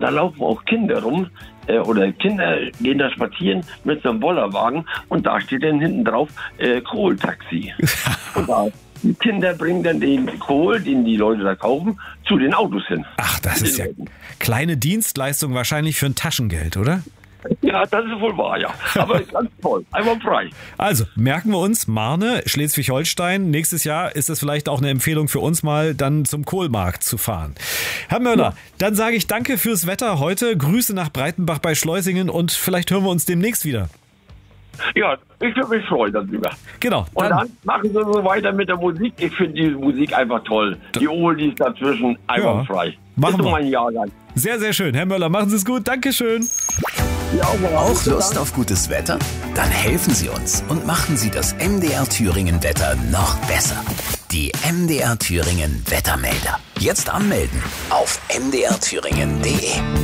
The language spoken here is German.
da laufen auch Kinder rum, oder Kinder gehen da spazieren mit so einem Bollerwagen und da steht dann hinten drauf Kohltaxi. Und da, die Kinder bringen dann den Kohl, den die Leute da kaufen, zu den Autos hin. Ach, das ist ja kleine Dienstleistung wahrscheinlich für ein Taschengeld, oder? Ja, das ist wohl wahr, ja. Aber ganz toll, einfach frei. Also, merken wir uns, Marne, Schleswig-Holstein. Nächstes Jahr ist das vielleicht auch eine Empfehlung für uns mal, dann zum Kohlmarkt zu fahren. Herr Möller, dann sage ich danke fürs Wetter heute. Grüße nach Breitenbach bei Schleusingen und vielleicht hören wir uns demnächst wieder. Ja, ich würde mich freuen darüber. Genau. Und dann machen Sie so weiter mit der Musik. Ich finde diese Musik einfach toll. Die Oldies dazwischen, einfach frei. Machen wir. Das ist mein Jahrgang. Sehr, sehr schön. Herr Möller, machen Sie es gut. Dankeschön. Auch Lust auf gutes Wetter? Dann helfen Sie uns und machen Sie das MDR Thüringen Wetter noch besser. Die MDR Thüringen Wettermelder. Jetzt anmelden auf mdrthüringen.de.